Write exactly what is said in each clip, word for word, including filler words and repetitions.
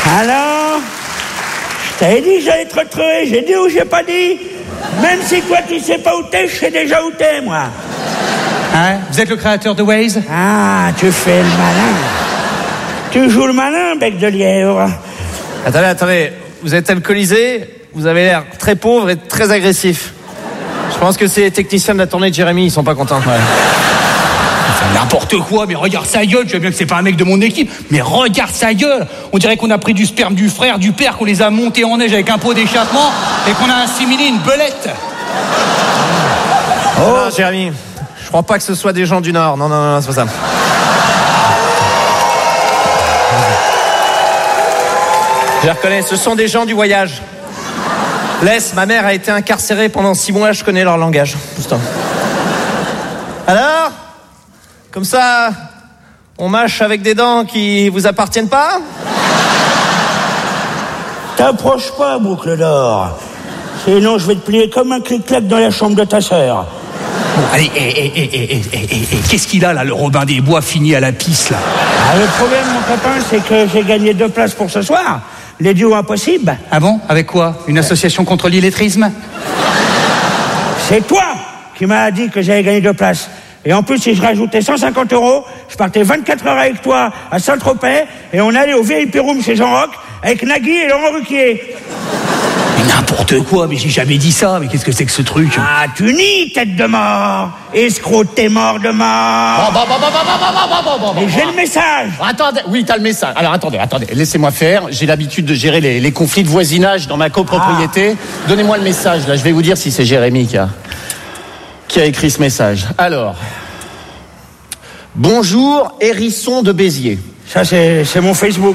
Alors, je t'avais dit que j'allais te retrouver, j'ai dit ou j'ai pas dit. Même si toi tu sais pas où t'es, je sais déjà où t'es, moi. Hein? Vous êtes le créateur de Waze? Ah, tu fais le malin. Tu joues le malin, bec de lièvre. Attendez, attendez, vous êtes alcoolisé, vous avez l'air très pauvre et très agressif. Je pense que ces techniciens de la tournée de Jérémy, ils sont pas contents. Ouais. Enfin, n'importe quoi, mais regarde sa gueule, tu vois bien que c'est pas un mec de mon équipe, mais regarde sa gueule. On dirait qu'on a pris du sperme du frère, du père, qu'on les a montés en neige avec un pot d'échappement et qu'on a assimilé une belette. Oh, non, Jérémy, je crois pas que ce soit des gens du Nord. Non, non, non, c'est pas ça. Je les reconnais, ce sont des gens du voyage. Laisse, ma mère a été incarcérée pendant six mois, je connais leur langage. Putain. Alors, comme ça, on mâche avec des dents qui vous appartiennent pas? T'approches pas, boucle d'or. Sinon, je vais te plier comme un clic-clac dans la chambre de ta sœur. Bon, allez, et, et, et, et, et, et, et qu'est-ce qu'il a là, le Robin des Bois fini à la pisse là? Ah, le problème, mon copain, c'est que j'ai gagné deux places pour ce soir. Les duos impossibles. Ah bon? Avec quoi? Une association contre l'illettrisme? C'est toi qui m'as dit que j'avais gagné deux places. Et en plus, si je rajoutais cent cinquante euros, je partais vingt-quatre heures avec toi à Saint-Tropez et on allait au V I P Room chez Jean-Roch avec Nagui et Laurent Ruquier. Mais n'importe quoi, mais j'ai jamais dit ça, mais qu'est-ce que c'est que ce truc? Ah, tu nies, tête de mort. Escroc, t'es mort de mort. Bon, bon, bon, bon, bon, bon, bon, bon, bon, Et j'ai le message. Attendez, oui, t'as le message. Alors, attendez, attendez, laissez-moi faire. J'ai l'habitude de gérer les, les conflits de voisinage dans ma copropriété. Ah. Donnez-moi le message, là, je vais vous dire si c'est Jérémy qui a, qui a écrit ce message. Alors, bonjour, hérisson de Béziers. Ça, c'est, c'est mon Facebook.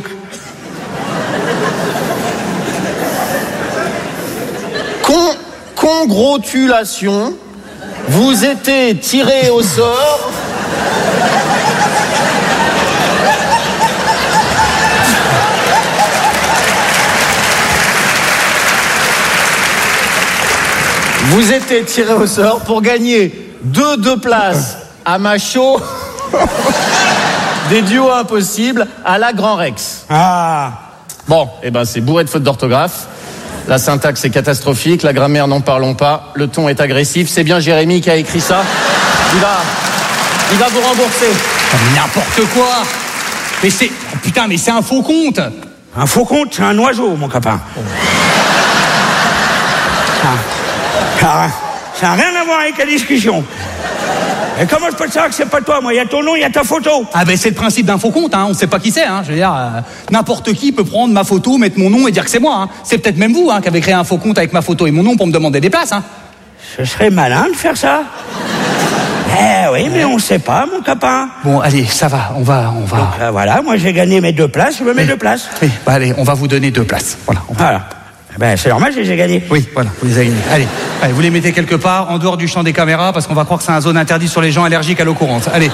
Con, congratulations, vous étiez tiré au sort. Vous étiez tiré au sort pour gagner deux deux places à Machaut, des duos impossibles à la Grand Rex. Ah. Bon, eh ben c'est bourré de fautes d'orthographe. La syntaxe est catastrophique, la grammaire n'en parlons pas, le ton est agressif. C'est bien Jérémy qui a écrit ça. Il va, il va vous rembourser. N'importe quoi. Mais c'est, oh putain, mais c'est un faux compte. Un faux compte, c'est un oiseau, mon copain. Oh. Ah. Ça n'a rien à voir avec la discussion. Et comment je peux te savoir que c'est pas toi? Moi, il y a ton nom, il y a ta photo. Ah ben c'est le principe d'un faux compte, hein. On sait pas qui c'est, hein. Je veux dire, euh, n'importe qui peut prendre ma photo, mettre mon nom et dire que c'est moi, hein. C'est peut-être même vous, hein, qui avez créé un faux compte avec ma photo et mon nom pour me demander des places, hein. Ce serait malin de faire ça. Eh oui, mais on sait pas, mon copain. Bon, allez, ça va, on va, on va. Donc euh, voilà, moi j'ai gagné mes deux places, je me mets oui. deux places. Oui, bah allez, on va vous donner deux places. Voilà. On va... Voilà. Ben, c'est normal, j'ai gagné. Oui, voilà, vous les avez gagnés. Allez, allez, vous les mettez quelque part, en dehors du champ des caméras, parce qu'on va croire que c'est un zone interdite sur les gens allergiques à l'eau courante. Allez.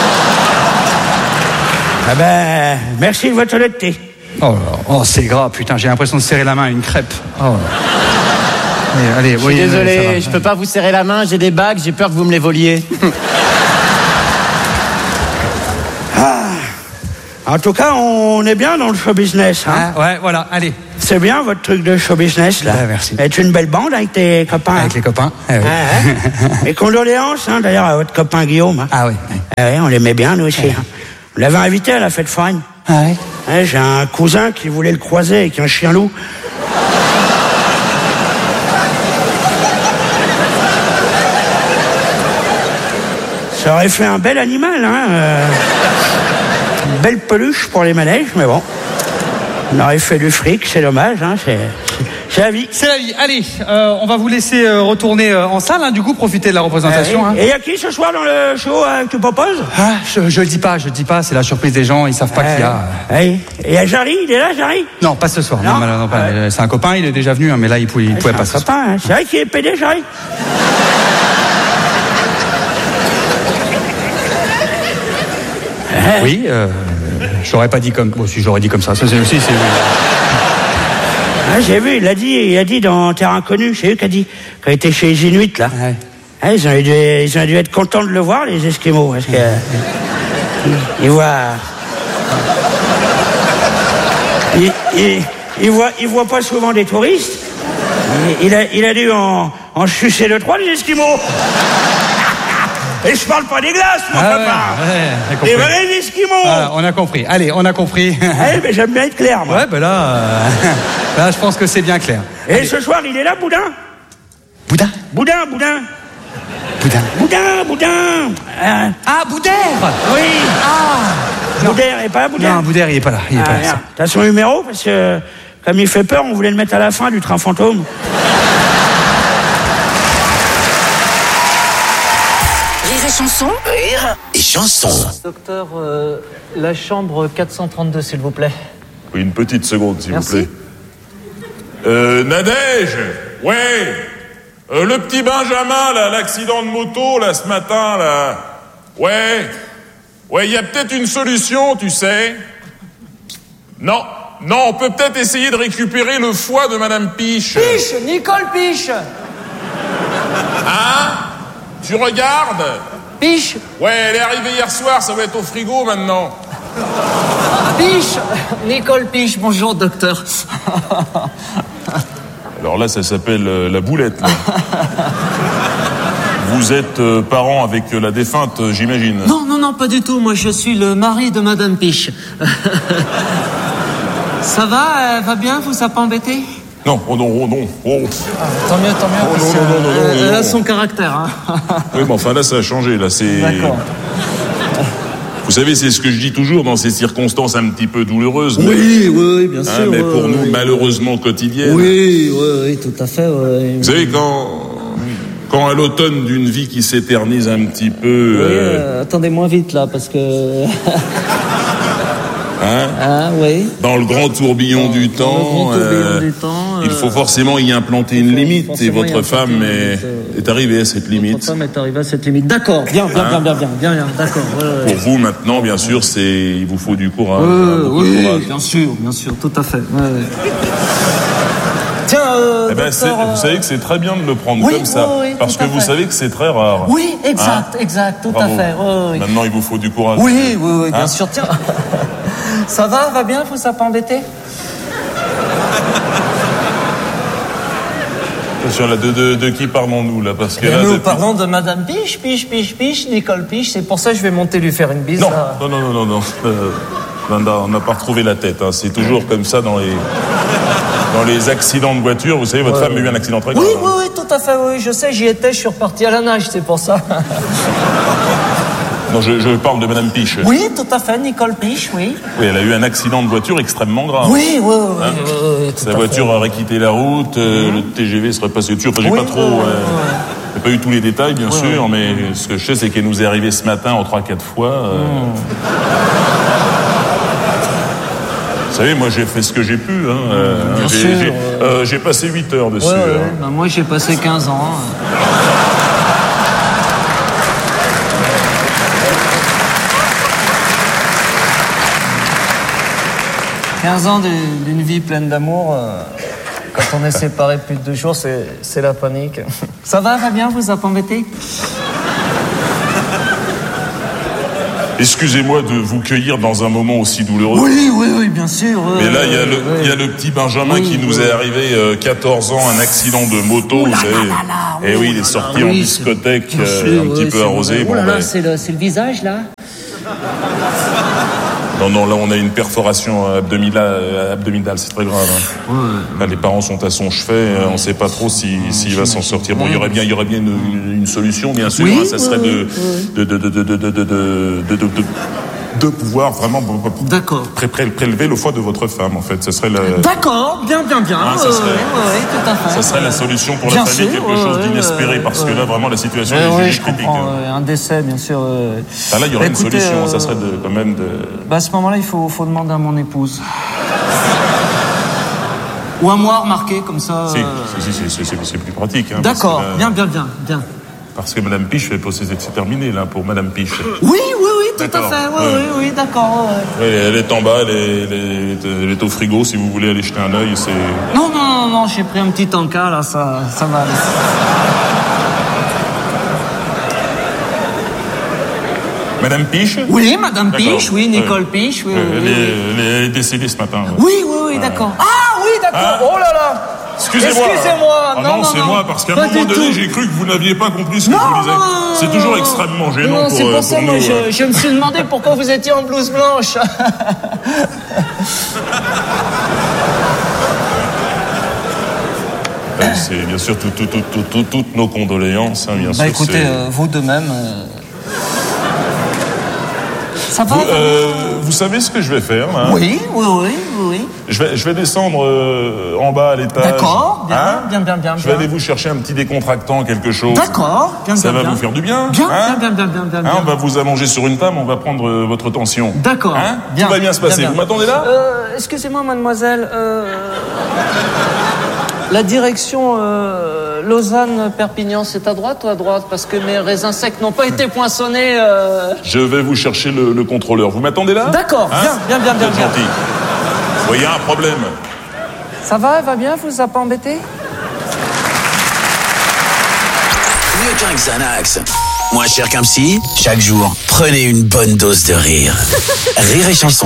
Ah ben, merci de votre honnêteté. Oh, oh c'est gras, putain, j'ai l'impression de serrer la main à une crêpe. Oh. Allez, allez, je suis oui, désolé, allez, je peux pas vous serrer la main, j'ai des bagues, j'ai peur que vous me les voliez. Ah. En tout cas, on est bien dans le show business, hein. Ah, ouais, voilà, allez. C'est bien votre truc de show business là. Ouais, merci. Êtes une belle bande avec tes copains. Avec les copains. Eh oui. Ah, hein. Et condoléances, hein, d'ailleurs, à votre copain Guillaume. Hein. Ah oui. oui. Ah oui, on l'aimait bien nous aussi. Ouais. Hein. On l'avait invité à la fête foraine. Ah oui. Ouais, j'ai un cousin qui voulait le croiser avec un chien loup. Ça aurait fait un bel animal, hein. Euh, une belle peluche pour les manèges, mais bon. On aurait fait du fric, c'est dommage, hein. C'est, c'est, c'est la vie. C'est la vie. Allez, euh, on va vous laisser euh, retourner euh, en salle, hein, du coup, profiter de la représentation. Ah, hein. Et il y a qui ce soir dans le show euh, que tu proposes? Ah, je, je le dis pas, je le dis pas, c'est la surprise des gens, ils savent pas euh, qu'il y a. Oui. Et il y a Jarry, il est là, Jarry? Non, pas ce soir. Non, non, non, non, pas, ouais. euh, c'est un copain, il est déjà venu, hein, mais là, il pouvait, il pouvait pas. C'est un copain, hein. C'est vrai qu'il est pédé, Jarry? Oui, euh, je l'aurais pas dit comme. Bon, si j'aurais dit comme ça, ça c'est aussi. C'est... Ah, j'ai vu, il a dit, il a dit dans Terre Inconnue, c'est eux qui a dit, quand il était chez les Inuits, là. Ouais. Ah, ils, ont dû, ils ont dû être contents de le voir, les Esquimaux, parce que. ils, ils voient. il, il, il, voit, il voit pas souvent des touristes. Il, il, a, il a dû en, en sucer deux, trois, des Esquimaux. Et je parle pas des glaces, mon ah papa. Ouais, ouais, des vrais Esquimaux. Ah, on a compris. Allez, on a compris. Eh, mais j'aime bien être clair, moi. Ouais, ben là, euh, là, je pense que c'est bien clair. Et Allez. ce soir, il est là, Boudin? Boudin Boudin, Boudin. Boudin. Boudin, Boudin. Euh, Ah, Boudère. oui. Ah. Boudère, il est pas là, Boudère? Non, Boudère, il est pas là. Il est Ah, pas là. merde. T'as son numéro? Parce que, comme il fait peur, on voulait le mettre à la fin du train fantôme. Rire et chanson. Rire et chanson. Docteur, euh, la chambre quatre cent trente-deux, s'il vous plaît. Oui, une petite seconde, s'il vous Merci. plaît. Euh, Nadège, ouais, euh, le petit Benjamin, là, l'accident de moto, là, ce matin, là, ouais, ouais, il y a peut-être une solution, tu sais. Non, non, on peut peut-être essayer de récupérer le foie de Madame Piche. Piche, Nicole Piche. Hein? Tu regardes? Piche, Ouais, elle est arrivée hier soir, ça va être au frigo maintenant. Piche, Nicole Piche. Bonjour, docteur. Alors là, ça s'appelle euh, la boulette, là. Vous êtes euh, parent avec euh, la défunte, euh, j'imagine. Non, non, non, pas du tout. Moi, je suis le mari de Madame Piche. Ça va, elle va bien, vous a pas embêté? Non, oh non, oh non, oh. Tant mieux, tant mieux. Oh, parce non, que, non, non, non, euh, non, elle a non. son caractère. Hein. Oui, mais enfin là, ça a changé, là, c'est... D'accord. Vous savez, c'est ce que je dis toujours dans ces circonstances un petit peu douloureuses. mais- Oui, oui, oui, bien hein, sûr. mais oui, pour nous, oui. malheureusement quotidiennes. Oui, oui, oui, tout à fait. Oui. Vous savez, quand... Quand à l'automne d'une vie qui s'éternise un petit peu... Oui, euh, euh, attendez moins vite là, parce que. hein, Ah oui. dans le grand tourbillon du Dans le temps, grand tourbillon euh, du temps, il euh, faut forcément y implanter une faut limite. Et forcément y votre implanter femme une est, limite, euh, est arrivée à cette Votre limite. femme est arrivée à cette limite. D'accord, bien, bien, bien, bien, bien, bien, bien, d'accord. Ouais, ouais. Pour vous, maintenant, bien sûr, c'est il vous faut du courage. Euh, hein, beaucoup de oui, courage. bien sûr, bien sûr, tout à fait. Ouais, ouais. Tiens, euh, Eh ben, docteur, c'est- euh, vous savez que c'est très bien de le prendre oui, comme ça, oui, oui, parce tout à que vous fait. savez que c'est très rare. Oui, exact, Hein exact, tout Bravo. à fait. Ouais, ouais. Maintenant, il vous faut du courage. Oui, oui, oui, bien Hein sûr. Tiens, ça va, va bien, vous a pas embêté? Attention, là, de, de, de qui parlons-nous, là? Parce que là, Nous depuis- parlons de Madame Piche, Piche, Piche, Piche, Nicole Piche. C'est pour ça que je vais monter lui faire une bise. Non, là. non, non, non, non, non. Euh, Linda, on n'a pas retrouvé la tête. Hein. C'est toujours comme ça dans les, dans les accidents de voiture. Vous savez, votre femme a eu un accident très grave. Oui, hein. oui, oui, tout à fait, oui. Je sais, j'y étais, je suis reparti à la nage, c'est pour ça. Non, je, je parle de Madame Piche. Oui, tout à fait, Nicole Piche, oui. Oui, elle a eu un accident de voiture extrêmement grave. Oui, oui, oui, oui, Hein oui, oui, tout Sa à voiture fait. aurait quitté la route, euh, le T G V serait passé dessus. Enfin, j'ai Oui, pas trop. oui, oui, euh, oui. j'ai pas eu tous les détails, bien sûr, mais ce que je sais, c'est qu'elle nous est arrivée ce matin en trois, quatre fois. euh. Vous savez, moi, j'ai fait ce que j'ai pu. Hein, euh, Bien j'ai, sûr, j'ai, ouais. euh, j'ai passé huit heures dessus. Ouais, ouais, hein. bah, moi, j'ai passé quinze ans. quinze ans d'une d'une vie pleine d'amour. euh, Quand on est séparés plus de deux jours, c'est c'est la panique. Ça va, va bien, vous a pas embêté? Excusez-moi de vous cueillir dans un moment aussi douloureux. Oui, oui, oui, bien sûr. Mais là, il y, a le- il y a le petit Benjamin Oui, qui nous oui. est arrivé euh, quatorze ans, un accident de moto, vous savez. Et oui, il est sorti en Oui, discothèque, bien euh, sûr, un petit oui, peu c'est arrosé. vrai. Bon, Oh là là, ben, c'est le, c'est le visage, là. non, non, là, on a une perforation abdominale, abdominale c'est très grave. hein. Là, les parents sont à son chevet, euh, on ne sait pas trop si, s'il va s'en sortir. Bon, il y aurait bien, il y aurait bien une, une solution, bien sûr. Oui, hein, ça oui, serait oui, de, de, de, de, de, de, de, de, de, de, de- de pouvoir vraiment D'accord. pré- pré- prélever le foie de votre femme, en fait. Ça serait la, D'accord, bien, bien, bien. Ah, ça Ouais, serait- ouais, ouais, tout à fait. ça serait la solution pour Bien la famille, sûr, quelque chose ouais, d'inespéré, ouais, parce que ouais. là, vraiment, la situation Ouais, est ouais, jugée je critique. comprends. hein. euh, Un décès, bien sûr. euh. Ah, là, il y aurait Écoutez, une solution, ça euh, serait de, quand même de... Bah, à ce moment-là, il faut, faut demander à mon épouse. Ou à moi, remarquez, comme ça. Si, euh, si, si, c'est- c'est c'est plus pratique. hein, parce D'accord, que là- bien, bien, bien, bien. Parce que Madame Piche, c'est terminé, là, pour Madame Piche. Oui, oui, oui, tout à D'accord, fait. Oui, ouais. oui, oui, d'accord. ouais, ouais. Oui, elle est en bas, elle est, elle est- elle est au frigo, si vous voulez aller jeter un œil, c'est... Non, non, non, non, j'ai pris un petit encas, là, ça, ça va aller. Madame Piche? Oui, Madame D'accord. Piche, oui, Nicole Euh, Piche, oui, euh, oui, elle, oui, est, oui. elle est- elle est décédée ce matin. Oui, oui, oui, d'accord. Ah oui, d'accord. Ah. Oh là là. Excusez-moi. Excusez-moi. Ah non, non, non, c'est non. moi, parce qu'à un Pas moment du donné, tout. j'ai cru que vous n'aviez pas compris ce que Non, je vous disais. non, C'est non, toujours non. extrêmement gênant Non, pour, c'est euh, pour ça, pour moi, nous. je, euh. je me suis demandé pourquoi vous étiez en blouse blanche. Euh, C'est bien sûr tout, tout, tout, tout, tout- toutes nos condoléances, hein, bien Bah sûr. écoutez, c'est- euh, vous de même. euh, Ça va Vous, euh, vous savez ce que je vais faire, là? Oui, oui, oui, oui. Je vais, je vais descendre euh, en bas à l'étage. D'accord, bien, Hein bien, bien, bien, Je vais bien. aller vous chercher un petit décontractant, quelque chose. D'accord, bien, Ça bien, va bien. vous faire du bien. Bien, hein bien, bien, bien, bien, bien, Hein, on bien. va vous allonger sur une table, on va prendre euh, votre tension. D'accord, Hein bien. Tout va bien se passer. bien, bien. Vous m'attendez là? Euh, excusez-moi, mademoiselle. euh, La direction euh, Lausanne-Perpignan, c'est à droite ou à droite? Parce que mes raisins secs n'ont pas été poinçonnés. euh. Je vais vous chercher le, le contrôleur. Vous m'attendez là? D'accord, Hein bien, bien, bien, bien, Vous êtes bien. gentil. Vous voyez un problème? Ça va, elle va bien? Vous a pas embêté? Mieux qu'un Xanax. Moins cher qu'un psy, chaque jour, prenez une bonne dose de rire. Rire et chanson.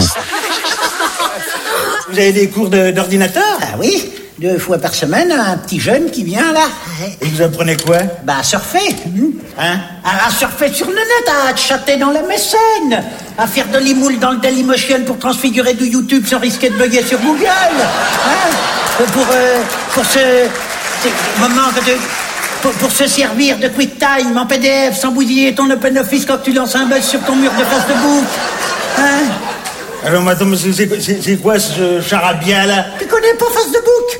Vous avez des cours de- d'ordinateur? Ah oui, deux fois par semaine, un petit jeune qui vient là. Et vous apprenez quoi? Bah, à surfer. hmm. Hein? À, à surfer sur le net, à chatter dans la mécène, à faire de l'imoule dans le Dailymotion pour transfigurer du YouTube sans risquer de bugger sur Google. Hein? Euh, Pour, euh, pour se... c'est- moment que de- Pour, pour se servir de QuickTime en P D F sans bousiller ton OpenOffice quand tu lances un buzz sur ton mur de Facebook. Hein? Alors, madame, c'est- c'est c'est- c'est quoi ce charabia là? Tu connais pas Facebook?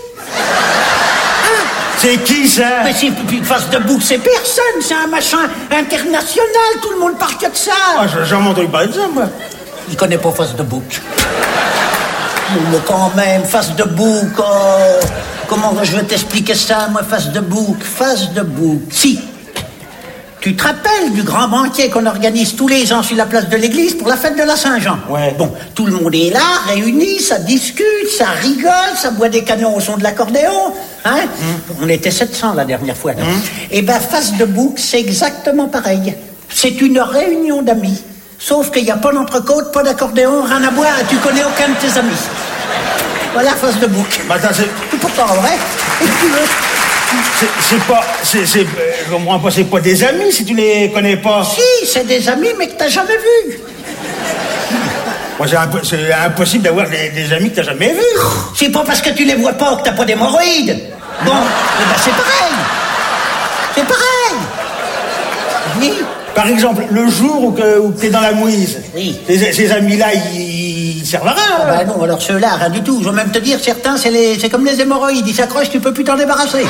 C'est qui ça? Mais c'est puis Facebook, c'est personne, c'est un machin international, tout le monde parle que de ça. Ah, j'ai jamais entendu parler de ça, moi. Je connais pas Facebook. Mais quand même, Facebook, oh, comment je vais t'expliquer ça, moi, Facebook, Facebook, si. Tu te rappelles du grand banquet qu'on organise tous les ans sur la place de l'église pour la fête de la Saint-Jean? Ouais. Bon, tout le monde est là, réuni, ça discute, ça rigole, ça boit des canons au son de l'accordéon. Hein? On était sept cents la dernière fois. Et ben, Facebook, c'est exactement pareil. C'est une réunion d'amis. Sauf qu'il n'y a pas d'entrecôte, pas d'accordéon, rien à boire, et tu connais aucun de tes amis. Voilà Facebook. Bah, attends, c'est... C'est pourtant vrai. Et tu veux. C'est c'est pas... C'est... c'est- euh, Je comprends pas, c'est pas des amis si tu les connais pas. Si, c'est des amis, mais que t'as jamais vus. Moi, c'est impo- c'est impossible d'avoir des, des amis que t'as jamais vus. C'est pas parce que tu les vois pas que t'as pas d'hémorroïdes. Bon, eh ben c'est pareil. C'est pareil. Oui. Par exemple, le jour où, que, où t'es dans la mouise, Oui. ces, ces amis-là, ils, ils servent à rien. Ah bah non, alors ceux-là, rien du tout. Je vais même te dire, certains, c'est les, c'est comme les hémorroïdes. Ils s'accrochent, tu peux plus t'en débarrasser.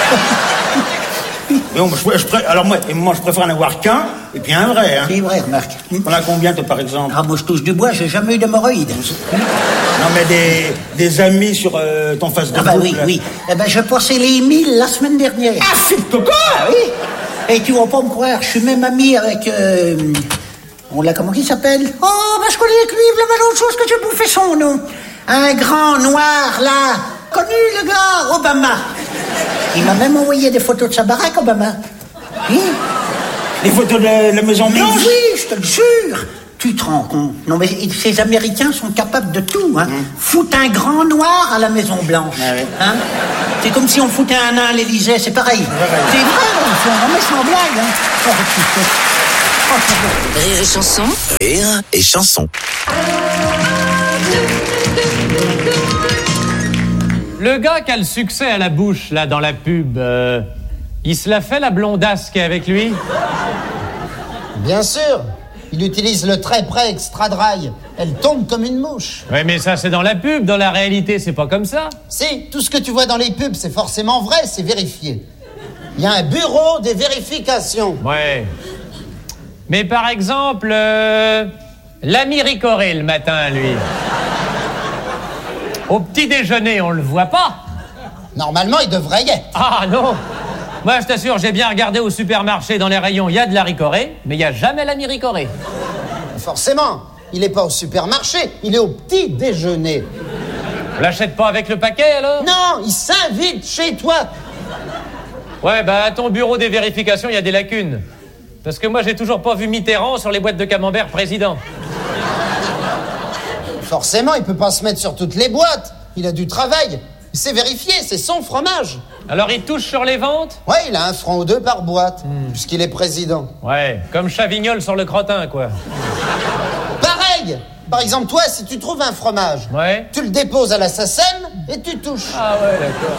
Mais bon, je, je pré- alors moi, et moi, je préfère en avoir qu'un, et puis un vrai. Hein. C'est vrai, remarque. T'en as combien, toi, par exemple? Ah, moi, je touche du bois, j'ai jamais eu d'hémorroïdes. Non, mais des, des amis sur euh, ton face de Ah bah groupe, oui, là. oui. Eh ben, je passais les mille la semaine dernière. Ah, c'est coco! Ah oui. Et tu vas pas me croire, je suis même ami avec... Euh, on l'a, comment il s'appelle? Oh, ben je connais avec lui, il y avait l'autre chose que j'ai bouffé son nom. Un grand noir, là. Connu, le gars, Obama. Il m'a même envoyé des photos de sa baraque, Obama. Oui. Les photos de la maison Mais blanche? oui, je te le jure. Tu te rends compte? Non, mais ces Américains sont capables de tout, hein. Foutre un grand noir à la Maison Blanche. Ah ouais. Hein? C'est comme si on foutait un nain à l'Élysée, c'est pareil. C'est vrai, ils sont vraiment sans blague, hein. Oh, putain. Oh, putain. Rire et chanson. Rire et chanson. Le gars qui a le succès à la bouche, là, dans la pub, euh, il se la fait, la blondasse qui est avec lui? Bien sûr, il utilise le très près extra dry. Elle tombe comme une mouche. Oui, mais ça, c'est dans la pub. Dans la réalité, c'est pas comme ça. Si, tout ce que tu vois dans les pubs, c'est forcément vrai, c'est vérifié. Il y a un bureau des vérifications. Ouais. Mais par exemple, euh, l'ami Ricoré, le matin, lui. Au petit déjeuner, on le voit pas. Normalement, il devrait y être. Ah non. Moi, je t'assure, j'ai bien regardé au supermarché, dans les rayons, il y a de la Ricoré, mais il n'y a jamais l'ami Ricoré. Forcément, il n'est pas au supermarché, il est au petit déjeuner. On l'achète pas avec le paquet, alors? Non, il s'invite chez toi. Ouais, bah, à ton bureau des vérifications, il y a des lacunes. Parce que moi, j'ai toujours pas vu Mitterrand sur les boîtes de camembert président. Forcément, il peut pas se mettre sur toutes les boîtes. Il a du travail. C'est vérifié, c'est son fromage. Alors il touche sur les ventes? Ouais, il a un franc ou deux par boîte, mmh. puisqu'il est président. Ouais, comme Chavignol sur le crottin, quoi. Pareil. Par exemple, toi, si tu trouves un fromage, ouais. tu le déposes à la S A C E M et tu touches. Ah ouais, d'accord.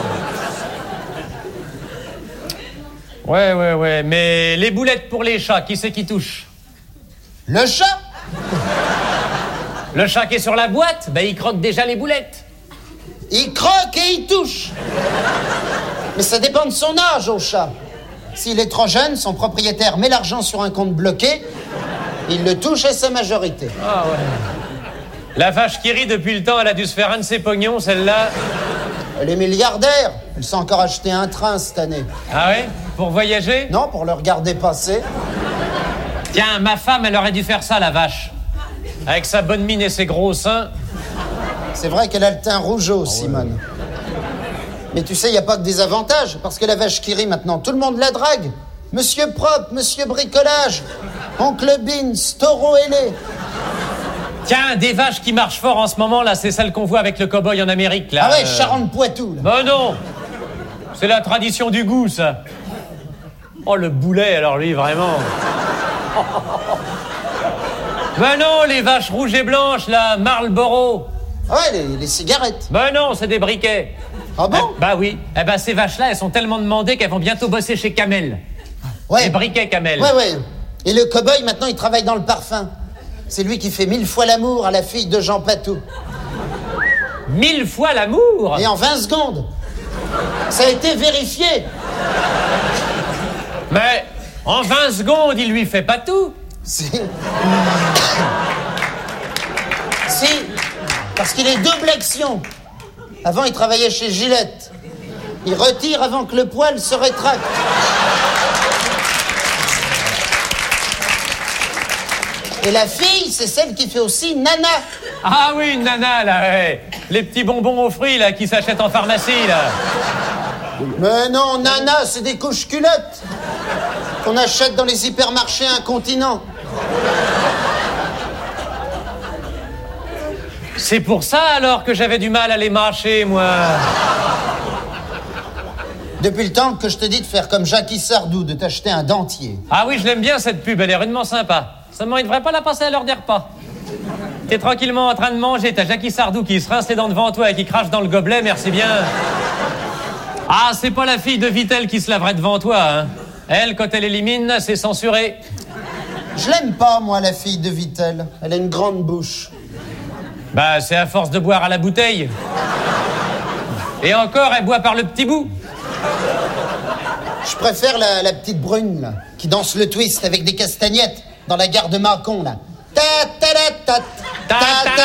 Ouais, ouais, ouais, mais les boulettes pour les chats, qui c'est qui touche? Le chat. Le chat qui est sur la boîte, ben il croque déjà les boulettes. Il croque et il touche. Mais ça dépend de son âge au chat. S'il est trop jeune, son propriétaire met l'argent sur un compte bloqué, il le touche à sa majorité. Ah ouais. La vache qui rit depuis le temps, elle a dû se faire un de ses pognons, celle-là. Elle est milliardaire. Elle s'est encore acheté un train cette année. Ah ouais? Pour voyager? Non, pour le regarder passer. Tiens, ma femme, elle aurait dû faire ça, la vache. Avec sa bonne mine et ses gros seins. C'est vrai qu'elle a le teint rougeau, Simone. Mais tu sais, il n'y a pas que des avantages, parce que la vache qui rit maintenant, tout le monde la drague. Monsieur Propre, Monsieur Bricolage, Oncle Beans, Taureau ailé. Tiens, des vaches qui marchent fort en ce moment, là, c'est celle qu'on voit avec le cow-boy en Amérique, là. Ah ouais, euh... Charente-Poitou, là. Ben non. C'est la tradition du goût, ça. Oh, le boulet, alors lui, vraiment. Ben non, les vaches rouges et blanches, là, Marlboro. Ouais, les, les cigarettes. Ben non, c'est des briquets. Ah bon? eh, Bah oui. Eh ben ces vaches-là, elles sont tellement demandées qu'elles vont bientôt bosser chez Camel. Ouais. Les briquets Camel. Ouais, ouais. Et le cow-boy, maintenant, il travaille dans le parfum. C'est lui qui fait mille fois l'amour à la fille de Jean Patou. Mille fois l'amour? Et en vingt secondes. Ça a été vérifié. Mais en vingt secondes, il lui fait pas tout. Si. Si. Parce qu'il est double action. Avant, il travaillait chez Gillette. Il retire avant que le poil se rétracte. Et la fille, c'est celle qui fait aussi Nana. Ah oui, une Nana, là, ouais. Les petits bonbons aux fruits, là, qui s'achètent en pharmacie, là. Mais non, Nana, c'est des couches culottes qu'on achète dans les hypermarchés incontinents. C'est pour ça, alors, que j'avais du mal à les mâcher, moi. Depuis le temps que je te dis de faire comme Jackie Sardou, de t'acheter un dentier. Ah oui, je l'aime bien, cette pub, elle est rudement sympa. Seulement, il devrait pas la passer à l'heure des repas. T'es tranquillement en train de manger, t'as Jackie Sardou qui se rince les dents devant toi et qui crache dans le gobelet, merci bien. Ah, c'est pas la fille de Vittel qui se laverait devant toi, hein. Elle, quand elle élimine, c'est censuré. Je l'aime pas, moi, la fille de Vittel. Elle a une grande bouche. Bah, c'est à force de boire à la bouteille. Et encore, elle boit par le petit bout. Je préfère la, la petite brune, là, qui danse le twist avec des castagnettes dans la gare de Mâcon, là. Ta ta ta ta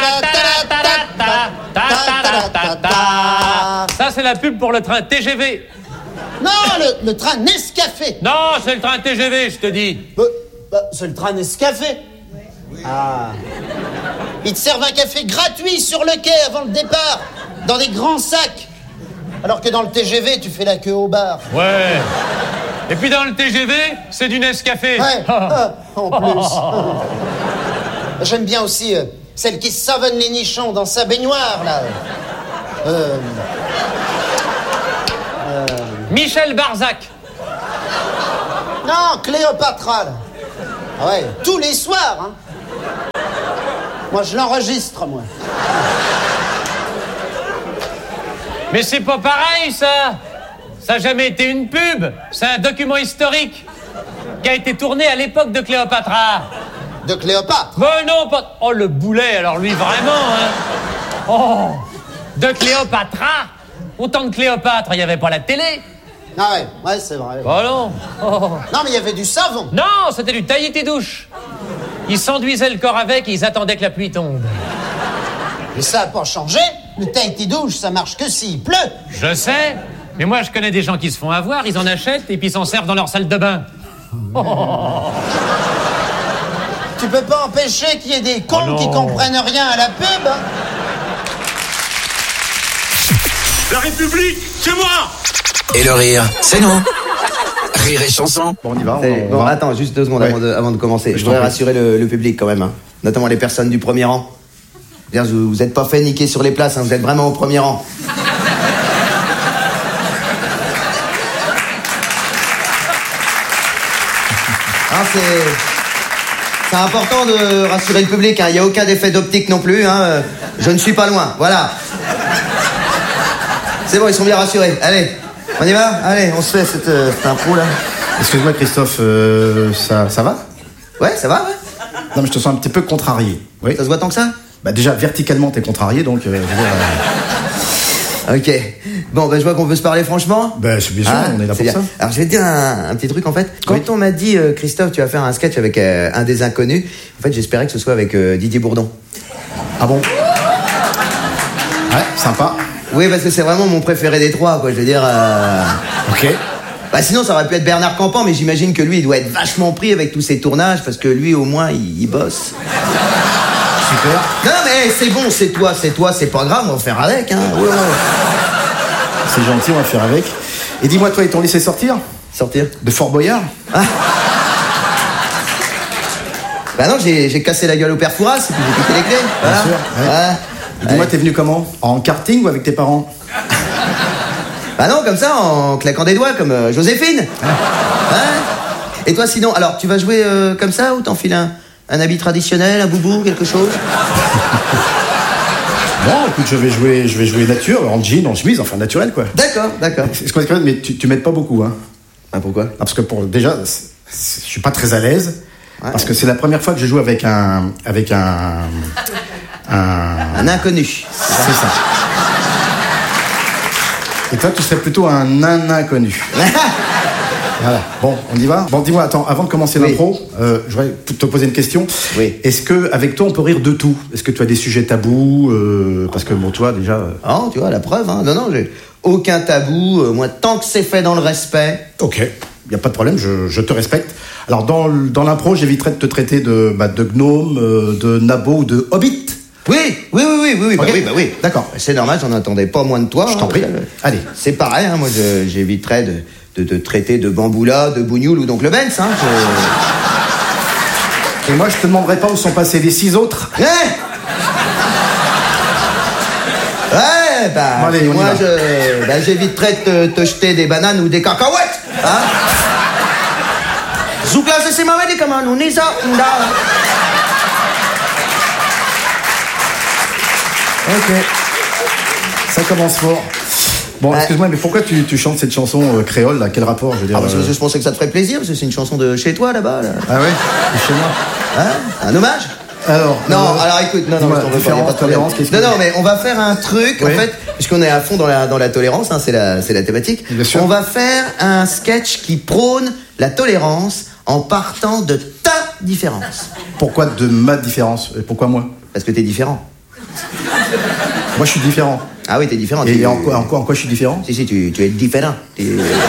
ta ta. Ça, c'est la pub pour le train T G V. Non, le, le train Nescafé. Non, c'est le train T G V, je te dis. Bah, bah, c'est le train Nescafé. Ah. Ils te servent un café gratuit sur le quai avant le départ, dans des grands sacs. Alors que dans le T G V, tu fais la queue au bar. Ouais. Et puis dans le T G V, c'est du Nescafé. Ouais, ah, en plus. J'aime bien aussi euh, celle qui savonne les nichons dans sa baignoire, là. Euh... Euh... Michel Barzac. Non, Cléopatra, là. Ah ouais, tous les soirs, hein. Moi, je l'enregistre, moi. Mais c'est pas pareil, ça. Ça n'a jamais été une pub. C'est un document historique qui a été tourné à l'époque de Cléopatra. De Cléopâtre? Ben non, pas... Oh, le boulet, alors lui, vraiment, hein. Oh, de Cléopatra. Autant de Cléopâtre, il n'y avait pas la télé. Ah ouais, ouais, c'est vrai. Oh non. Oh. Non, mais il y avait du savon. Non, c'était du Tahiti douche. Ils s'enduisaient le corps avec et ils attendaient que la pluie tombe. Mais ça n'a pas changé. Le Tahiti douche, ça marche que s'il pleut. Je sais, mais moi je connais des gens qui se font avoir, ils en achètent et puis s'en servent dans leur salle de bain. Oh. Tu peux pas empêcher qu'il y ait des cons oh qui comprennent rien à la pub. Hein. La République, c'est moi! Et le rire, c'est nous. Rire et chanson. Bon, on y va. On, C'est- on Bon, va. attends, juste deux secondes Ouais. avant, de, avant de commencer. Je Je t'en voudrais prie. rassurer le, le public quand même, hein. Notamment les personnes du premier rang. Bien, vous, vous êtes pas fait niquer sur les places, hein. Vous êtes vraiment au premier rang. Hein, c'est... C'est important de rassurer le public, hein. Il n'y a aucun défait d'optique non plus, hein. Euh, Je ne suis pas loin, voilà. C'est bon, ils sont bien rassurés. Allez, on y va? Allez, on se fait cette, euh, cette impro là. Excuse-moi, Christophe, euh, ça, ça va? Ouais, ça va, ouais. Non, mais je te sens un petit peu contrarié. Oui. Ça se voit tant que ça? Bah déjà, verticalement, t'es contrarié, donc... Euh, je veux dire, euh, Ok. Bon, ben je vois qu'on veut se parler franchement. Ben, c'est bien sûr, Ah, on est là c'est pour bien. ça. Alors, je vais te dire un, un petit truc, en fait. Quand on m'a dit, euh, Christophe, tu vas faire un sketch avec euh, un des inconnus, en fait, j'espérais que ce soit avec euh, Didier Bourdon. Ah bon? Ouais, sympa. Oui, parce que c'est vraiment mon préféré des trois, quoi. Je veux dire... euh, Ok. Bah sinon, ça aurait pu être Bernard Campan, mais j'imagine que lui, il doit être vachement pris avec tous ses tournages, parce que lui, au moins, il, il bosse. Super. Non, mais c'est bon, c'est toi, c'est toi, c'est pas grave, on va faire avec, hein. Ouais, ouais. C'est gentil, on va faire avec. Et dis-moi, toi, ils t'ont laissé sortir? Sortir? De Fort Boyard? Ah. Bah non, j'ai j'ai cassé la gueule au père Fouras, et puis j'ai piqué les clés. Voilà. Bien sûr, ouais. Ouais. Et dis-moi, Ouais. t'es venu comment? En karting ou avec tes parents? Bah non, comme ça, en claquant des doigts, comme euh, Joséphine. Hein? Et toi, sinon, alors, tu vas jouer euh, comme ça, ou t'enfiles un, un habit traditionnel, un boubou, quelque chose? Bon, écoute, je vais jouer, je vais jouer nature, en jean, en chemise, enfin naturel, quoi. D'accord, d'accord. Excuse-moi, mais tu, tu m'aides pas beaucoup, hein? Ah, pourquoi? Ah, parce que pour déjà, c'est- c'est- je suis pas très à l'aise, parce que c'est la première fois que je joue avec un, avec un, un, Un inconnu. c'est ça. Et toi, tu serais plutôt un nain inconnu. Voilà. Bon, on y va. Bon, dis-moi, attends, avant de commencer Oui. l'impro, euh, je voudrais te poser une question. Oui. Est-ce que avec toi, on peut rire de tout? Est-ce que tu as des sujets tabous? euh, Parce que bon, toi, déjà. euh, Oh, tu vois, la preuve, hein. Non, non, j'ai aucun tabou. euh, moi, tant que c'est fait dans le respect. Ok, il n'y a pas de problème, je, je te respecte. Alors, dans, l- dans l'impro, j'éviterai de te traiter de, bah, de gnome, euh, de nabo ou de hobbit. Oui, oui, oui, oui, oui, oui, bah Ok. oui, bah oui. D'accord. C'est normal, j'en attendais pas moins de toi. Je t'en hein. prie. Allez. C'est pareil, hein. Moi, je- j'éviterais de, de te traiter de bamboula, de bougnoul ou d'oncle Benz, hein. Je- Et moi, je te demanderai pas où sont passés les six autres. Ouais Ouais, bah, Bon, allez, on y moi, va. je, bah, j'éviterais de te, te jeter des bananes ou des cacahuètes, hein. Zoukla, c'est ma médicament, on est ça, on a. Ok. Ça commence fort. Bon, Ouais. excuse-moi, mais pourquoi tu, tu chantes cette chanson euh, créole, là? Quel rapport, je veux dire Ah, parce que euh, je pensais que ça te ferait plaisir, parce que c'est une chanson de chez toi, là-bas, là. Ah ouais? C'est chez moi. Hein? Un hommage? Alors. Non, euh, alors écoute, non, non, dis-moi, je t'en veux pas, y a différence, pas de problème. tolérance, qu'est-ce Non, que- non, mais on va faire un truc, Oui. en fait, puisqu'on est à fond dans la, dans la tolérance, hein, c'est la, c'est la thématique. Bien sûr. On va faire un sketch qui prône la tolérance en partant de ta différence. Pourquoi de ma différence? Et pourquoi moi? Parce que t'es différent. Moi, je suis différent. Ah oui, t'es différent. Et tu- en quoi, en quoi, en quoi je suis différent? Si, si, tu, tu es différent. T'es-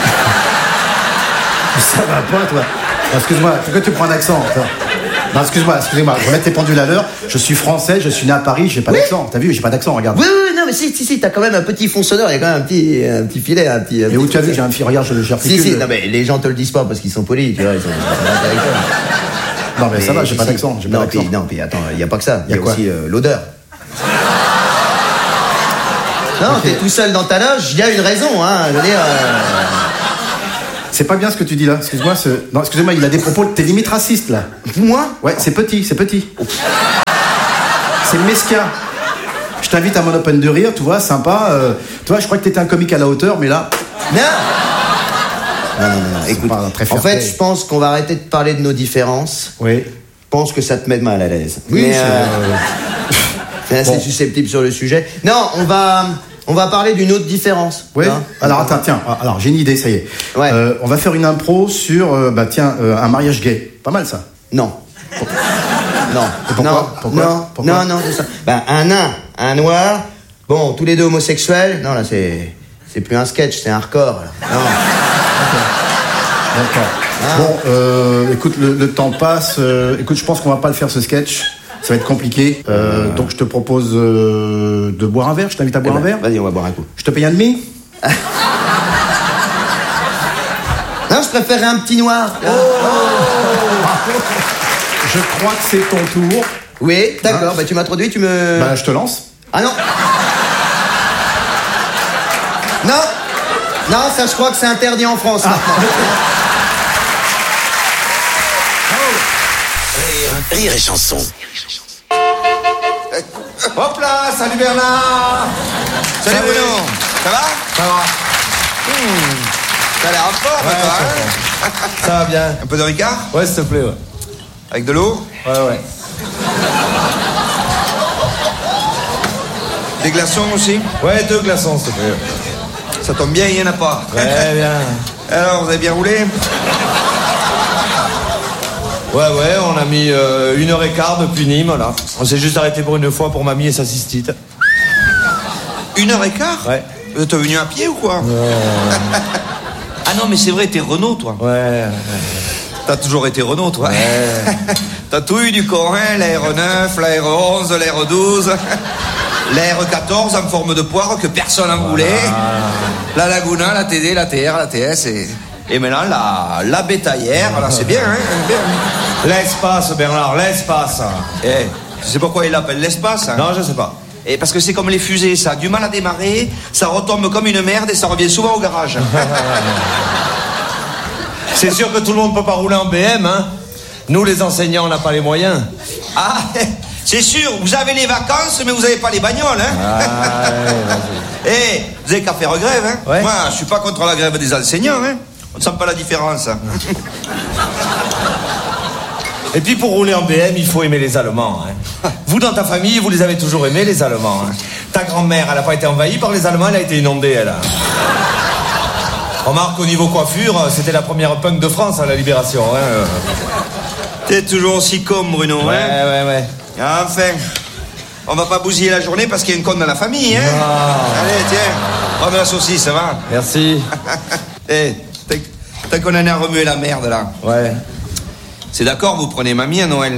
Ça va pas, toi. Non, excuse-moi, pourquoi tu prends un accent, toi? Non, excuse-moi, excusez-moi, je vais mettre tes pendules à l'heure. Je suis français, je suis né à Paris, j'ai pas d'accent. T'as vu, j'ai pas d'accent, regarde. Oui, oui, non, mais si, si, si, t'as quand même un petit fond sonore, il y a quand même un petit, un petit filet, un petit. un Et où petit tu as vu, truc. j'ai un fil, regarde, je Si, j'articule. si, non, mais les gens te le disent pas parce qu'ils sont polis, tu vois, ils sont ils sont pas avec toi. Non, mais ça va, j'ai si, pas si. d'accent, j'ai pas Non, d'accent. puis, non, puis attends, il y a pas que ça, il y Y a, a quoi aussi euh, l'odeur. Non, t'es tout seul dans ta loge, il y a une raison, hein, je veux dire. euh, C'est pas bien ce que tu dis là, excuse-moi. Ce... Non, excusez-moi, il a des propos, t'es limite raciste là. Moi Ouais, c'est petit, c'est petit. C'est mesquin. Je t'invite à mon open de rire, tu vois, sympa. euh, Tu vois, je crois que t'étais un comique à la hauteur, mais là. Non Non, non, non, non, écoute, pas un très en fair fait, play. je pense qu'on va arrêter de parler de nos différences. Oui. Je pense que ça te met de mal à l'aise. Oui, Mais, c'est, euh, t'es assez Bon. susceptible sur le sujet. Non, on va, on va parler d'une autre différence. Oui. hein. Alors attends, tiens, alors j'ai une idée, ça y est. Ouais. Euh, on va faire une impro sur, euh, bah tiens, euh, un mariage gay. Pas mal ça. Non. Non. Et pourquoi non. Pourquoi non. Pourquoi non, non, c'est ça. Ben, un nain, un noir. Bon, tous les deux homosexuels. Non, là, c'est, c'est plus un sketch, c'est un record. là. Non. D'accord. Ah. Bon, euh, écoute, le, le temps passe. euh, écoute, je pense qu'on va pas le faire ce sketch. Ça va être compliqué. Euh, Donc je te propose euh, de boire un verre. Je t'invite à boire Eh un ben, verre. Vas-y, on va boire un coup. Je te paye un demi. Non, Non, je préférerais un petit noir. Oh. Je crois que c'est ton tour. Oui, d'accord, hein? Bah tu m'introduis, tu me... Bah je te lance. Ah non. Non. Non, ça je crois que c'est interdit en France. Ah. Rire, rire et chanson. Hop là, salut Bernard. Salut, salut Bruno. Ça va? Ça va. Mmh. T'as l'air en forme, ouais, toi, hein? Ça va bien. Un peu de Ricard? Ouais, s'il te plaît, ouais. Avec de l'eau? Ouais, ouais. Des glaçons aussi? Ouais, deux glaçons, s'il te plaît. Ça tombe bien, il n'y en a pas. Ouais, bien. Alors, vous avez bien roulé? Ouais, ouais, on a mis euh, une heure et quart depuis Nîmes, là. On s'est juste arrêté pour une fois pour mamie et sa cystite. Une heure et quart? Ouais. Euh, T'es venu à pied ou quoi? Ouais. Ah non, mais c'est vrai, t'es Renault, toi. Ouais. ouais. T'as toujours été Renault, toi. Ouais. T'as tout eu du corps, hein? La R neuf, la R onze, la R douze, la R quatorze en forme de poire que personne n'en voulait. Voilà. La Laguna, la T D, la T R, la T S et... Et maintenant, la, la bétaillère, voilà, c'est bien, hein, bien. L'espace, Bernard, l'espace. Eh, tu sais pourquoi il l'appelle l'espace, hein? Non, je sais pas. Et parce que c'est comme les fusées, ça a du mal à démarrer, ça retombe comme une merde et ça revient souvent au garage. C'est sûr que tout le monde peut pas rouler en B M, hein. Nous, les enseignants, on n'a pas les moyens. Ah, c'est sûr, vous avez les vacances, mais vous n'avez pas les bagnoles, hein. Ah, ouais, eh, vous avez qu'à faire grève, hein. Ouais. Moi, je suis pas contre la grève des enseignants, hein. On ne sent pas la différence. Et puis pour rouler en B M, il faut aimer les Allemands. Hein. Vous, dans ta famille, vous les avez toujours aimés, les Allemands. Hein. Ta grand-mère, elle n'a pas été envahie par les Allemands, elle a été inondée, elle. Remarque, au niveau coiffure, c'était la première punk de France à la Libération. Hein. T'es toujours aussi con, Bruno. Ouais, hein. ouais, ouais. Enfin, on va pas bousiller la journée parce qu'il y a une conne dans la famille, hein. Ah. Allez, tiens, prends la saucisse, ça va? Merci. Eh, t'as qu'on en a remué la merde, là. Ouais. C'est d'accord, vous prenez mamie à Noël?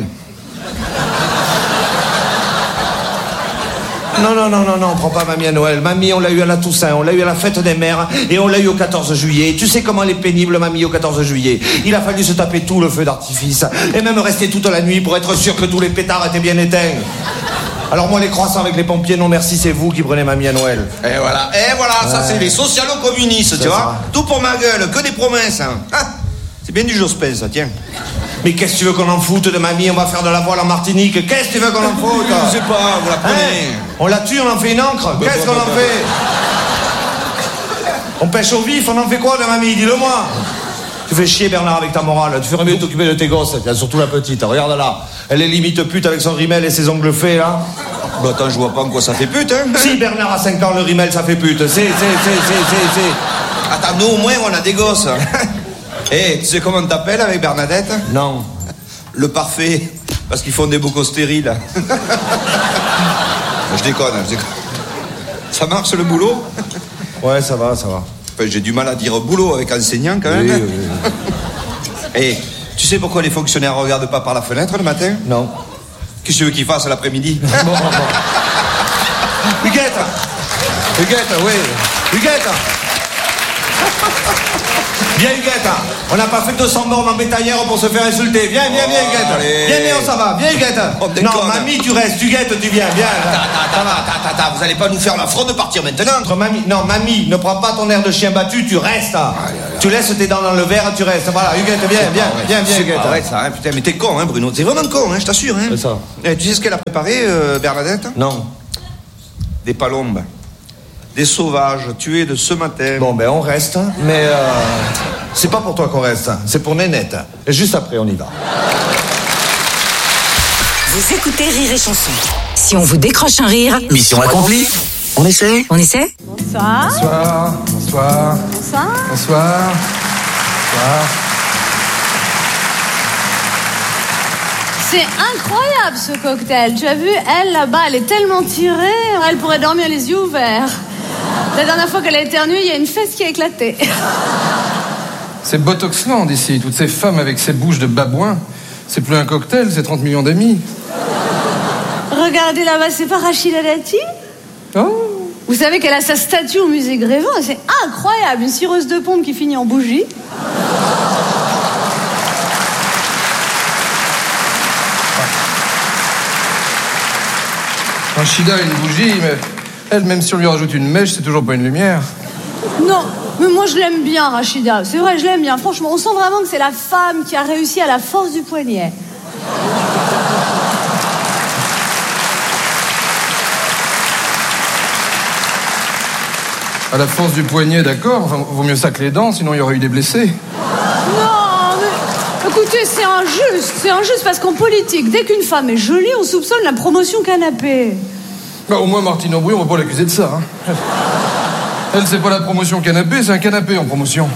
Non, non, non, non, non, on prend pas mamie à Noël. Mamie, on l'a eu à la Toussaint, on l'a eu à la fête des mères, et on l'a eu au quatorze juillet. Tu sais comment elle est pénible, mamie, au quatorze juillet. Il a fallu se taper tout le feu d'artifice, et même rester toute la nuit pour être sûr que tous les pétards étaient bien éteints. Alors moi, les croissants avec les pompiers, non merci, c'est vous qui prenez mamie à Noël. Et voilà, et voilà, ouais. Ça c'est les socialo-communistes, tu vois. Ça. Tout pour ma gueule, que des promesses. Hein. Ah, c'est bien du Jospin, ça, tiens. Mais qu'est-ce que tu veux qu'on en foute de mamie? On va faire de la voile en Martinique. Qu'est-ce que tu veux qu'on en foute? Je sais pas, vous la prenez. Hein? On la tue, on en fait une encre. Bah, Qu'est-ce bah, qu'on bah, en bah, fait bah. On pêche au vif, on en fait quoi de mamie? Dis-le-moi. Tu fais chier, Bernard, avec ta morale. Tu ferais mieux de t'occuper de tes gosses, surtout la petite. Regarde là. Elle est limite pute avec son rimel et ses ongles faits, là. Bah attends, je vois pas en quoi ça fait pute, hein. Si, Bernard a cinq ans, le rimel, ça fait pute. C'est, c'est, c'est, c'est, c'est, c'est. Attends, nous, au moins, on a des gosses. Eh, hey, tu sais comment on t'appelle avec Bernadette? Non. Le parfait. Parce qu'ils font des bocaux stériles. Je déconne, je déconne. Ça marche, le boulot? Ouais, ça va, ça va. Enfin, j'ai du mal à dire boulot avec enseignant, quand même. Oui, oui, oui. Eh, hey, tu sais pourquoi les fonctionnaires regardent pas par la fenêtre le matin? Non. Qu'est-ce que tu veux qu'ils fassent l'après-midi? Bon, bon, bon. Huguette! Huguette, oui. Huguette! Viens, Huguette! On n'a pas fait deux cents bornes en bétaillère pour se faire insulter. Viens, viens, viens, Huguette! Allez. Viens, viens, on s'en va. Viens, Huguette! Oh, non, mamie, tu restes. Huguette, tu viens. Viens. Attends, attends, attends, attends, vous allez pas nous faire la fraude de partir maintenant? Entre mamie, non, mamie, ne prends pas ton air de chien battu, tu restes. Aïe, aïe, aïe. Tu laisses tes dents dans le verre, tu restes. Voilà, Huguette, viens, viens, viens, viens, Huguette. Arrête ça, hein, putain, mais t'es con, hein, Bruno. T'es vraiment con, hein, je t'assure, hein. C'est ça. Eh, tu sais ce qu'elle a préparé, euh, Bernadette? Non. Des palombes. Des sauvages tués de ce matin. Bon, ben, on reste, mais euh, c'est pas pour toi qu'on reste, c'est pour Nénette. Et juste après, on y va. Vous écoutez Rire et Chanson. Si on vous décroche un rire... Mission accomplie. On essaie? On essaie? Bonsoir. Bonsoir. Bonsoir. Bonsoir. Bonsoir. Bonsoir. C'est incroyable ce cocktail. Tu as vu, elle là-bas, elle est tellement tirée, elle pourrait dormir les yeux ouverts. La dernière fois qu'elle a éternué, il y a une fesse qui a éclaté. C'est Botoxland ici, toutes ces femmes avec ces bouches de babouin. C'est plus un cocktail, c'est trente millions d'amis. Regardez là-bas, c'est pas Rachida Dati? Oh. Vous savez qu'elle a sa statue au musée Grévin, c'est incroyable, une cireuse de pompe qui finit en bougie. Rachida a une bougie, mais elle, même si on lui rajoute une mèche, c'est toujours pas une lumière. Non, mais moi je l'aime bien, Rachida. C'est vrai, je l'aime bien. Franchement, on sent vraiment que c'est la femme qui a réussi à la force du poignet. À la force du poignet, d'accord. Enfin, vaut mieux ça que les dents, sinon il y aurait eu des blessés. Non, mais écoutez, c'est injuste. C'est injuste parce qu'en politique, dès qu'une femme est jolie, on soupçonne la promotion canapé. Bah, au moins, Martine Aubry, on va pas l'accuser de ça. Hein. Elle, c'est pas la promotion canapé, c'est un canapé en promotion.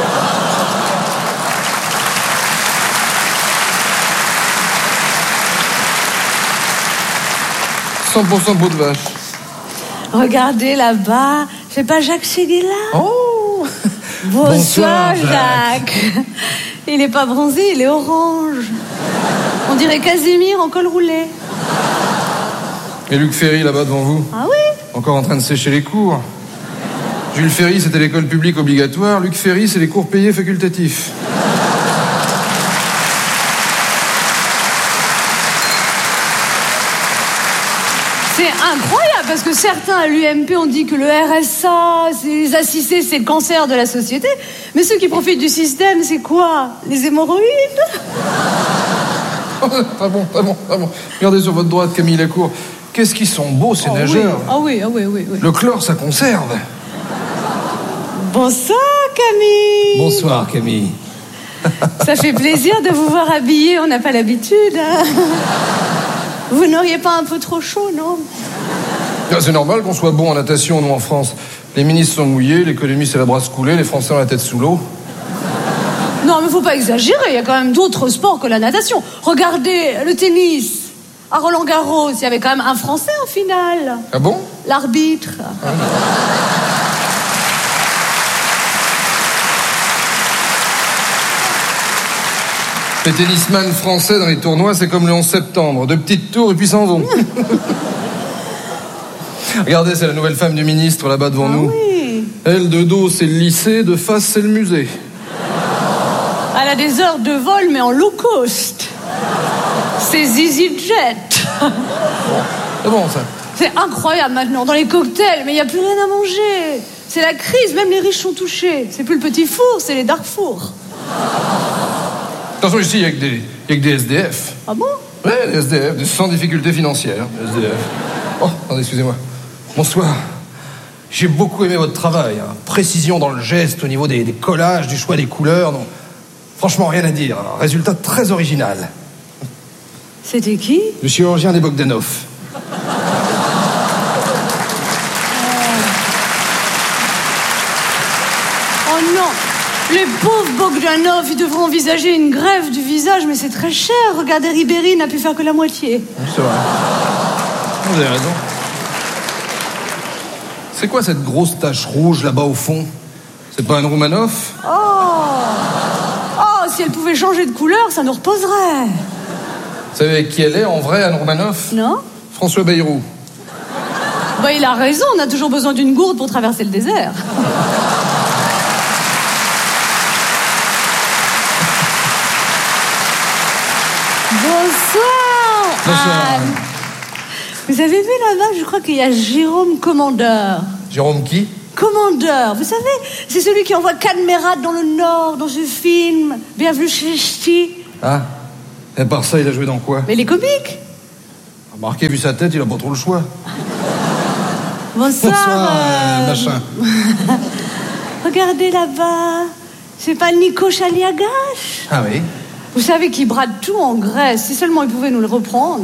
cent pour cent peau de vache. Regardez là-bas, c'est pas Jacques Séguéla? Oh Bonsoir, Bonsoir, Jacques. Jacques. Il est pas bronzé, il est orange. On dirait Casimir en col roulé. Et Luc Ferry, là-bas, devant vous? Ah oui? Encore en train de sécher les cours. Jules Ferry, c'était l'école publique obligatoire. Luc Ferry, c'est les cours payés facultatifs. C'est incroyable parce que certains à l'U M P ont dit que le R S A, les assistés, c'est le cancer de la société. Mais ceux qui profitent du système, c'est quoi? Les hémorroïdes? Ah bon, ah bon, ah bon. Regardez sur votre droite, Camille Lacour. Qu'est-ce qu'ils sont beaux, ces oh nageurs. Ah oui, ah oui, oui, oui. Le chlore, ça conserve. Bonsoir, Camille. Bonsoir, Camille. Ça fait plaisir de vous voir habillée, on n'a pas l'habitude. Hein. Vous n'auriez pas un peu trop chaud, non? C'est normal qu'on soit bon en natation, nous, en France. Les ministres sont mouillés, l'économie, c'est la brasse coulée, les Français ont la tête sous l'eau. Non, mais faut pas exagérer, il y a quand même d'autres sports que la natation. Regardez, le tennis. À Roland-Garros, il y avait quand même un Français en finale. Ah bon? L'arbitre. Ah. Les tennisman français dans les tournois, c'est comme le onze septembre. Deux petites tours et puis s'en vont. Regardez, c'est la nouvelle femme du ministre là-bas devant ah nous. Oui. Elle, de dos, c'est le lycée, de face, c'est le musée. Elle a des heures de vol, mais en low cost. C'est Zizi Jet. C'est bon, ça. C'est incroyable maintenant, dans les cocktails, mais il n'y a plus rien à manger. C'est la crise, même les riches sont touchés. C'est plus le petit four, c'est les dark fours. Attention, ici, il n'y a, a que des S D F. Ah bon? Ouais, des S D F, des sans difficultés financières. S D F. Oh, attendez, excusez-moi. Bonsoir. J'ai beaucoup aimé votre travail. Hein. Précision dans le geste, au niveau des, des collages, du choix des couleurs. Non. Franchement, rien à dire. Un résultat très original. C'était qui? Le chirurgien des Bogdanov. Oh non! Les pauvres Bogdanov, ils devraient envisager une greffe du visage, mais c'est très cher. Regardez, Ribéry n'a pu faire que la moitié. C'est vrai. Vous avez raison. C'est quoi cette grosse tache rouge là-bas au fond? C'est pas un Roumanoff? Oh! Oh, si elle pouvait changer de couleur, ça nous reposerait. Vous savez qui elle est en vrai, Anne Roumanoff? Non? François Bayrou. Bah, il a raison, on a toujours besoin d'une gourde pour traverser le désert. Bonsoir. Bonsoir. Anne. Vous avez vu là-bas, je crois qu'il y a Jérôme Commandeur. Jérôme qui? Commandeur, vous savez, c'est celui qui envoie Cadmerade dans le Nord, dans ce film, Bienvenue chez Ch'ti. Ah, et à part ça, il a joué dans quoi? Mais les comiques. Remarquez, vu sa tête, il a pas trop le choix. Bonsoir. Bonsoir, euh, euh... machin. Regardez là-bas, c'est pas Nico Chaliagache? Ah oui? Vous savez qu'il brade tout en Grèce, si seulement il pouvait nous le reprendre.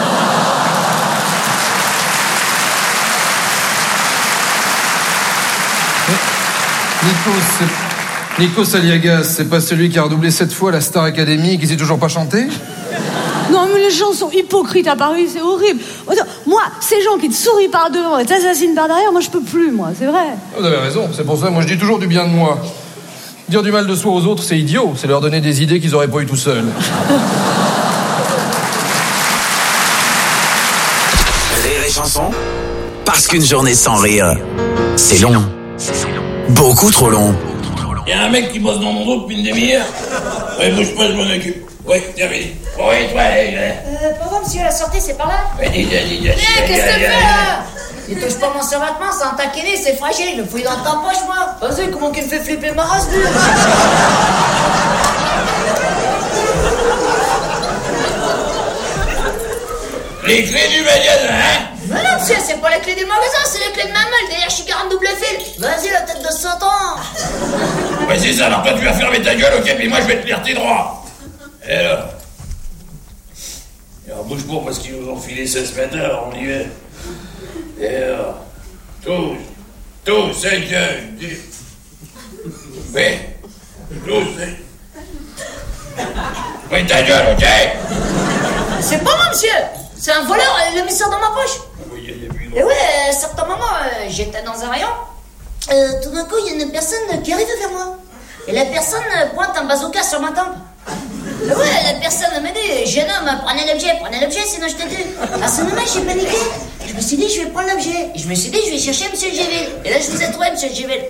Nico, c'est... Nico Saliagas, c'est pas celui qui a redoublé sept fois la Star Academy et qui sait toujours pas chanter? Non, mais les gens sont hypocrites à Paris, c'est horrible. Moi, ces gens qui te sourient par devant et t'assassinent par derrière, moi je peux plus, moi, c'est vrai. Vous avez raison, c'est pour ça, moi je dis toujours du bien de moi. Dire du mal de soi aux autres, c'est idiot, c'est leur donner des idées qu'ils auraient pas eu tout seuls. Rire et chanson, parce qu'une journée sans rire, c'est long. Beaucoup trop long. Y'a un mec qui bosse dans mon dos depuis une demi-heure. Ouais, bouge pas, je m'en occupe. Ouais, terminé. Oui, toi, euh... Euh, pardon, monsieur, la sortie, c'est par là? Mais dis, dis, dis, dis, Eh, qu'est-ce que tu fais, là? Tu touches pas mon survêtement, c'est un taquiné, c'est fragile, le fouille dans ta poche, moi. Vas-y, comment qu'il me fait flipper ma race, lui? Les clés du magasin, hein? Mais non, monsieur, c'est pas les clés du magasin, c'est les clés de ma meule, derrière, je suis quarante double fil. Vas-y, la tête de Satan. Ouais, c'est ça, alors toi, tu vas fermer ta gueule, ok, puis moi, je vais te lire tes droits. Et alors? Et alors, bouge pas, parce qu'ils nous ont filé ça ce matin, alors on y va. Et alors? Tous, tous, cinq heures, dix. Oui, tous, cinq. Oui, ta gueule, ok? C'est pas moi, monsieur. C'est un voleur, il l'a mis ça dans ma poche. Et ouais, à un certain moment, euh, j'étais dans un rayon. Euh, tout d'un coup, il y a une personne qui arrive vers moi. Et la personne pointe un bazooka sur ma tempe. Et ouais, la personne me dit, jeune homme, prenez l'objet, prenez l'objet, sinon je te tue. À ce moment, j'ai paniqué. Je me suis dit, je vais prendre l'objet. Et je me suis dit, je vais chercher monsieur Géville. Et là, je vous ai trouvé, monsieur Géville.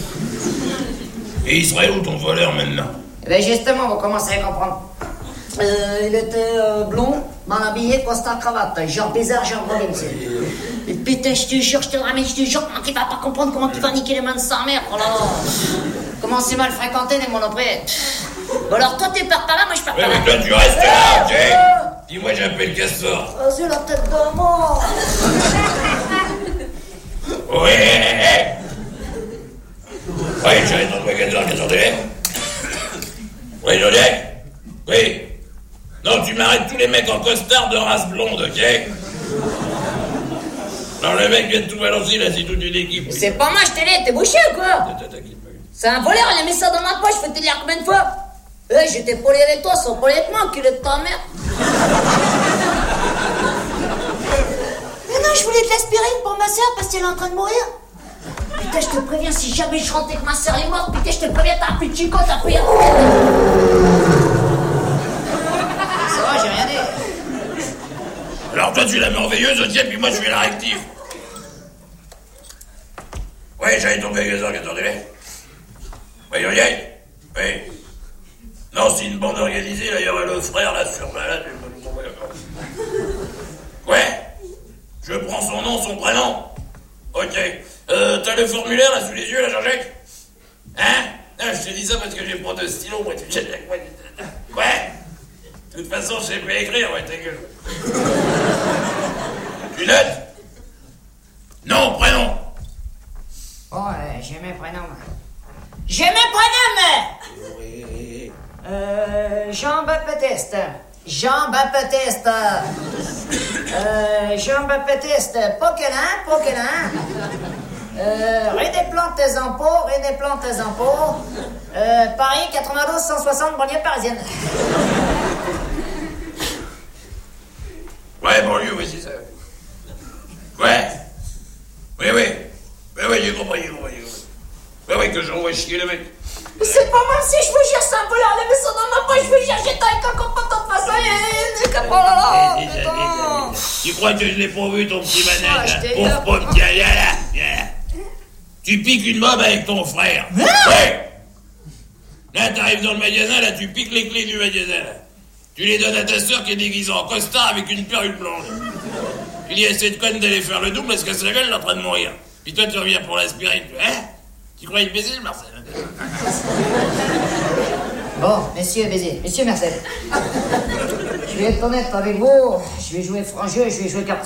Et il serait où ton voleur maintenant? Et bien justement, vous commencez à comprendre. Euh, il était euh, blond, mal habillé, costard, cravate. Genre bizarre, genre mauvais, monsieur. Et putain, je te jure, je te le ramène, je te jure, comment tu vas pas comprendre, comment tu vas niquer les mains de sa mère, oh là là. Comment c'est mal fréquenté les monoprés. Bon alors, toi t'es par là, moi je pars par là. Ouais, mais toi tu restes là, ok? Dis-moi, j'appelle Castor. Vas-y, la tête de mort. Oui, oui, j'arrive dans le magasin, qu'est-ce que oui, Jodiac? Oui. Non, tu m'arrêtes tous les mecs en costard de race blonde, ok? Non, le mec vient de tout balancer, là, c'est toute une équipe. C'est pas moi, je t'ai dit, t'es bouché ou quoi? C'est un voleur, il a mis ça dans ma poche, faut te dire combien de fois? Eh, hey, j'étais poli avec toi, sans poli avec moi, enculé de ta mère. Mais non, je voulais de l'aspirine pour ma soeur parce qu'elle est en train de mourir. Putain, je te préviens, si jamais je rentre que ma soeur est morte, putain, je te préviens, t'as un peu de chico, t'as pris un... Ça va, j'ai rien dit. Alors toi, tu la mets en veilleuse, ok, puis moi, je fais la rective. Oui, j'allais ton magasin, attendez-les. Oui, oui, oui. Non, c'est une bande organisée, là, il y aurait le frère, là, sur là, là, ouais. Je prends son nom, son prénom. Ok. Euh, t'as le formulaire, là, sous les yeux, là, Jean-Jacques? Hein? Ah, je te dis ça parce que j'ai pas de stylo, moi, tu sais. Ouais. De toute façon, je sais pas écrire, ouais, ta gueule. Tu notes? Non, prénom. Oh, euh, j'ai mes prénoms. J'ai mes prénoms! Oui. Euh, Jean-Baptiste. Jean-Baptiste. Euh, Jean-Baptiste. Poquelin, Poquelin. Euh, rue des Plantes des Impôts, rue des Plantes des Impôts. Euh, Paris, quatre-vingt-douze cent soixante, banlieue parisienne. Ouais, banlieue, oui, c'est ça. Ouais. Oui, oui. Oui, oui, j'ai compris, j'ai compris. Oui, oui, que j'envoie chier le mec. C'est pas moi, si je vous jure, c'est un voleur, il avait ça dans ma poche, je vous jure, j'étais avec un copain de toute façon, il est... Oh là là, putain. Tu crois que je l'ai pas vu, ton petit manette, Ah, là? je t'ai Pauvre eu. pomme, tiens, viens là, viens là. Tu piques une mob avec ton frère. Ouais. Là, t'arrives dans le magasin, là, tu piques les clés du magasin, là. Tu les donnes à ta soeur qui est déguisée en costard avec une perruque blonde. Tu dis à cette conne d'aller faire le double parce que sa gueule est en train de mourir. Puis toi, tu reviens pour l'aspirine, hein? Tu crois baiser, Marcel? Bon, messieurs, baiser, messieurs Marcel. Je vais être honnête avec vous, je vais jouer franc jeu, je vais jouer carte